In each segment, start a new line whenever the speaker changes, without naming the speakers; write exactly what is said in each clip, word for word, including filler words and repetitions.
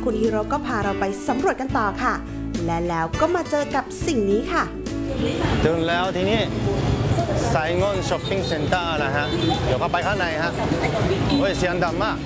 คุณฮิโร่ก็พาเราไปสำรวจกันต่อค่ะและแล้วก็มาเจอกับสิ่งนี้ค่ะ
ถึงแล้วที่นี่ไซงอนช้อปปิ้งเซ็นเตอร์นะฮะเดี๋ยวเข้าไปข้างในฮะโอ้ยเสียงดังมาก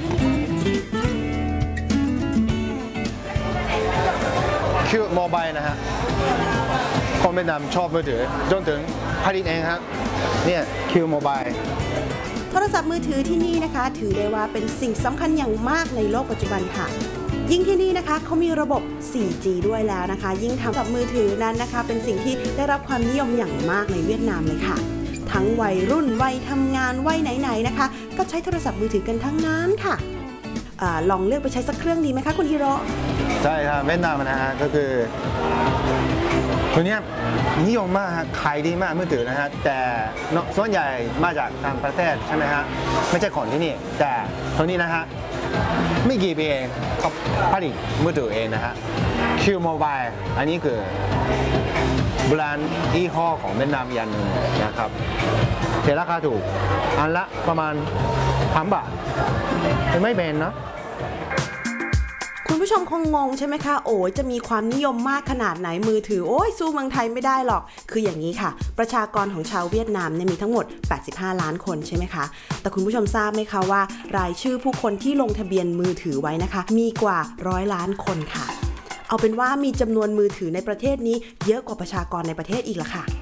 คิวโมบายนะฮะคนเวียดนามชอบมือถือจนถึงผลิตเองฮะเนี่ยคิวโมบาย
โทรศัพท์มือถือที่นี่นะคะถือได้ว่าเป็นสิ่งสำคัญอย่างมากในโลกปัจจุบันค่ะยิ่งที่นี่นะคะเขามีระบบ โฟร์จี ด้วยแล้วนะคะยิ่งทำกับมือถือนั้นนะคะเป็นสิ่งที่ได้รับความนิยมอย่างมากในเวียดนามเลยค่ะทั้งวัยรุ่นวัยทำงานวัยไหนๆนะคะก็ใช้โทรศัพท์มือถือกันทั้งนั้นค่ะอลองเลือกไปใช้สักเครื่องดีไหมคะคุณฮิโร่
ใช่ครับเวียดนามนะฮะก็คือตัวนี้นิยมมากขายดีมากมือถือนะฮะแต่ส่วนใหญ่มาจากต่างประเทศใช่ไหมฮะไม่ใช่ของที่นี่แต่ตัวนี้นะฮะไม่กี่ปีเองเขาผลิตมือถือเองนะฮะ Q Mobile อันนี้คือแบรนด์ยี่ห้อของเวียดนามอย่างหนึ่งนะครับแต่ราคาถูกอันละประมาณพันบาทไม่แพงนะ
คุณผู้ชมคงงงใช่ไหมคะโอ้ยจะมีความนิยมมากขนาดไหนมือถือโอ้ยสู้เมืองไทยไม่ได้หรอกคืออย่างนี้ค่ะประชากรของชาวเวียดนามเนี่ยมีทั้งหมดแปดสิบห้าล้านคนใช่ไหมคะแต่คุณผู้ชมทราบไหมคะว่ารายชื่อผู้คนที่ลงทะเบียนมือถือไว้นะคะมีกว่าร้อยล้านคนค่ะเอาเป็นว่ามีจำนวนมือถือในประเทศนี้เยอะกว่าประชากรในประเทศอีกละค่ะ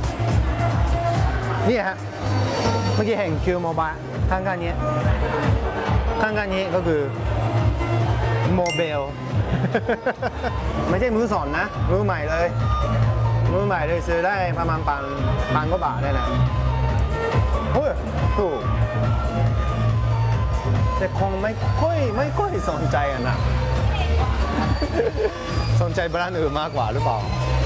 นี่ฮะเมื่อกี้เห็นคิวโมบายข้างๆนี้ข้างๆนี้ก็คือโมเบลไม่ใช่มือสองนะมือใหม่เลยมือใหม่เลยซื้อได้ประมาณพันพันกว่าบาทได้แหละโอ้ยถูกแต่คงไม่ค่อยไม่ค่อยสนใจอ่ะนะสนใจแบรนด์อื่นมากกว่าหรือเปล่า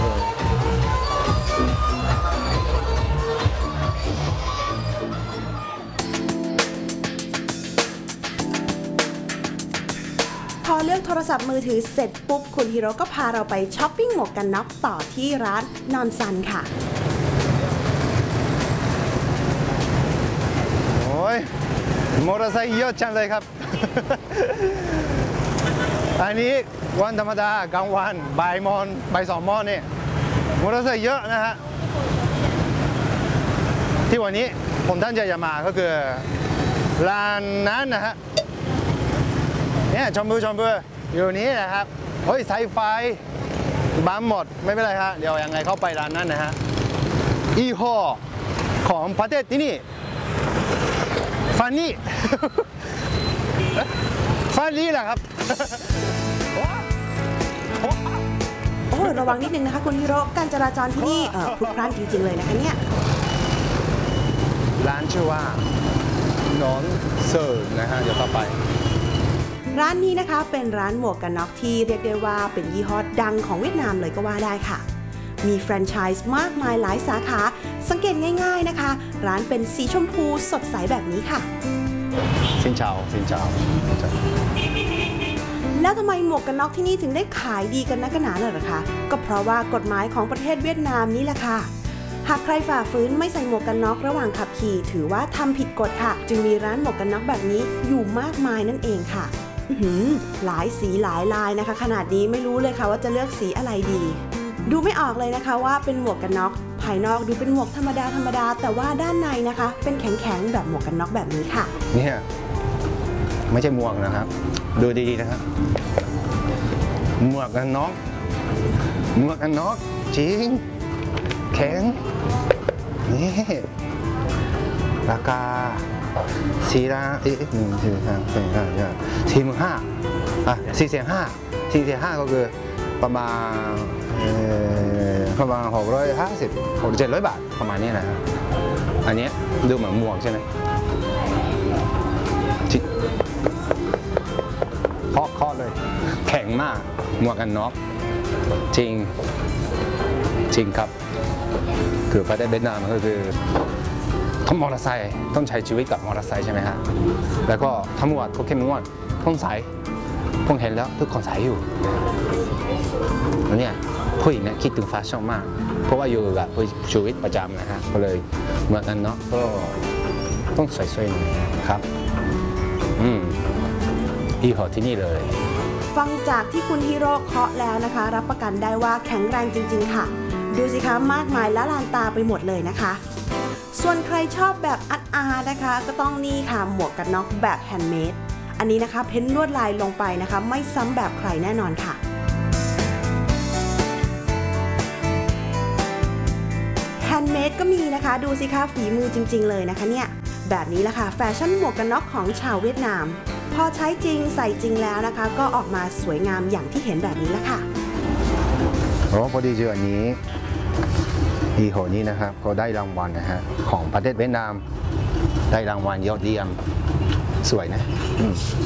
พอเลือกโทรศัพท์มือถือเสร็จปุ๊บคุณฮิโร่ก็พาเราไปช้อปปิ้งหมวกกันน็อกต่อที่ร้านนอนซันค่ะ
โอ้ยมอเตอร์ไซค์เยอะจังเลยครับ อันนี้วันธรรมดากลางวันบ่ายโมงบ่ายสองโมงนี่มอเตอร์ไซค์เยอะนะฮะที่วันนี้ผมตั้งใจจะมาก็คือร้านนั้นนะฮะเนี่ยชมพูชมพูอยู่นี้นะครับเฮ้ยสายไฟบ้าหมดไม่เป็นไรฮะเดี๋ยวยังไงเข้าไปร้านนั้นนะฮะยี่ห้อของประเทศที่นี่ฟันนี่ ฟันนี่แหละครับ
โอ้ระวังนิดนึงนะคะคุณฮิโร่การจราจรที่นี่เออพลุกพล่านจริงๆเลยนะคะเนี่ย
ร้านชื่อว่านอนเซิร์นะฮะเดี๋ยวเข้าไป
ร้านนี้นะคะเป็นร้านหมวกกันน็อกที่เรียกได้ว่าเป็นยี่ห้อดังของเวียดนามเลยก็ว่าได้ค่ะมีแฟรนไชส์มากมายหลายสาขาสังเกตง่ายๆนะคะร้านเป็นสีชมพูสดใสแบบนี้ค่ะ
สินเชาสินเชา
แล้วทำไมหมวกกันน็อกที่นี่ถึงได้ขายดีกันนักหนาเลยเหรอคะก็เพราะว่ากฎหมายของประเทศเวียดนามนี่แหละค่ะหากใครฝ่าฝืนไม่ใส่หมวกกันน็อกระหว่างขับขี่ถือว่าทำผิดกฎค่ะจึงมีร้านหมวกกันน็อกแบบนี้อยู่มากมายนั่นเองค่ะหลายสีหลายลายนะคะขนาดนี้ไม่รู้เลยค่ะว่าจะเลือกสีอะไรดีดูไม่ออกเลยนะคะว่าเป็นหมวกกันน็อกภายนอกดูเป็นหมวกธรรมดาธรรมดาแต่ว่าด้านในนะคะเป็นแข็งๆแบบหมวกกันน็อกแบบนี้ค่ะ
เนี่ยไม่ใช่หมวกนะครับดูดีๆนะครับหมวกกันน็อกหมวกกันน็อกจริงแข็งนี่ราคาสี่ล้านเอ๊ะหนึ่งสี่สามสี่ห้าสี่หมื่นห้าอ่ะสี่แสนห้าสี่แสนห้าก็คือประมาณประมาณหกร้อยห้าสิบหกเจ็ดร้อยบาทประมาณนี้นะฮะอันนี้ดูเหมือนหมวกใช่ไหมเคาะเคาะเลยแข็งมากหมวกกันน็อกจริงจริงครับคือประเทศเวียดนามก็คือทั้งมอเตอร์ไซค์ต้องใช้ชีวิตกับมอเตอร์ไซค์ใช่ไหมฮะแล้วก็ทั้งหมดก็เข้มงวดต้องใส่ผมเห็นแล้วทุกคนใส่อยู่แล้วเนี่ยผู้หญิงเนี่ยคิดถึงแฟชั่นมากเพราะว่าอยู่กับชีวิตประจำนะฮะก็เลยเหมือนกันเนาะก็ต้องสวยๆครับอืมยี่ห้อที่นี่เลย
ฟังจากที่คุณฮีโร่เคาะแล้วนะคะ รับประกันได้ว่าแข็งแรงจริงๆค่ะดูสิคะมากมายละลานตาไปหมดเลยนะคะส่วนใครชอบแบบอาร์ตอาร์ตนะคะก็ต้องนี่ค่ะหมวกกันน็อกแบบแฮนด์เมดอันนี้นะคะเพ้นลวดลายลงไปนะคะไม่ซ้ำแบบใครแน่นอนค่ะแฮนด์เมดก็มีนะคะดูสิคะฝีมือจริงๆเลยนะคะเนี่ยแบบนี้แหละค่ะแฟชั่นหมวกกันน็อกของชาวเวียดนามพอใช้จริงใส่จริงแล้วนะคะก็ออกมาสวยงามอย่างที่เห็นแบบนี้แหละค่ะ
โอ้พอดีเจออันนี้อีโหนี้นะครับก็ได้รางวัลนะฮะของประเทศเวียดนามได้รางวัลยอดเยี่ยมสวยนะ